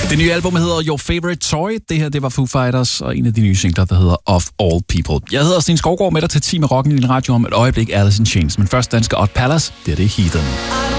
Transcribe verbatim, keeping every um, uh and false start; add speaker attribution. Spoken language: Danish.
Speaker 1: Det nye album hedder Your Favorite Toy. Det her, det var Foo Fighters, og en af de nye singler, der hedder Of All People. Jeg hedder Sten Skovgaard, med dig til ti med rocken i din radio om et øjeblik, Alice in Chains. Men først danske Odd Palace, det er det Heathen.